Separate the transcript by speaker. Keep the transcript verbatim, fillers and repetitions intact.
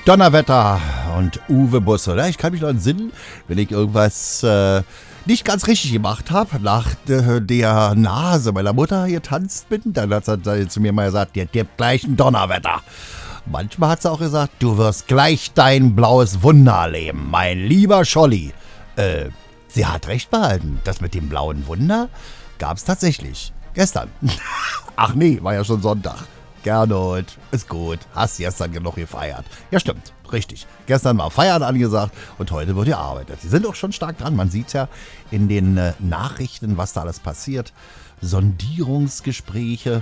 Speaker 1: Donnerwetter und Uwe Busse. Ich kann mich noch entsinnen, wenn ich irgendwas äh, nicht ganz richtig gemacht habe, nach de, der Nase meiner Mutter getanzt bin, dann hat sie zu mir mal gesagt, dir gibt gleich ein Donnerwetter. Manchmal hat sie auch gesagt, du wirst gleich dein blaues Wunder erleben, mein lieber Scholli. Äh, sie hat recht behalten. Das mit dem blauen Wunder gab es tatsächlich. Gestern. Ach nee, war ja schon Sonntag. Gernot, ist gut. Hast gestern genug gefeiert. Ja, stimmt. Richtig. Gestern war Feiern angesagt und heute wird gearbeitet. Sie sind auch schon stark dran. Man sieht ja in den äh, Nachrichten, was da alles passiert. Sondierungsgespräche